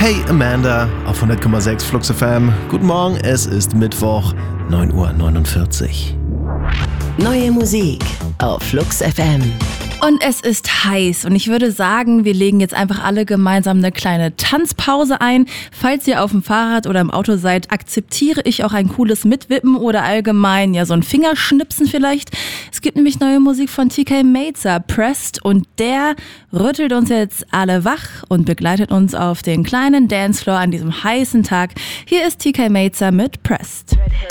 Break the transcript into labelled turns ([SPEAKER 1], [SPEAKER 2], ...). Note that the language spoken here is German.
[SPEAKER 1] Hey Amanda auf 100,6 Flux FM. Guten Morgen, es ist Mittwoch, 9:49 Uhr.
[SPEAKER 2] Neue Musik auf Flux FM.
[SPEAKER 3] Und es ist heiß und ich würde sagen, wir legen jetzt einfach alle gemeinsam eine kleine Tanzpause ein. Falls ihr auf dem Fahrrad oder im Auto seid, akzeptiere ich auch ein cooles Mitwippen oder allgemein so ein Fingerschnipsen vielleicht. Es gibt nämlich neue Musik von TK Mazer, Pressed, und der rüttelt uns jetzt alle wach und begleitet uns auf den kleinen Dancefloor an diesem heißen Tag. Hier ist TK Mazer mit Pressed.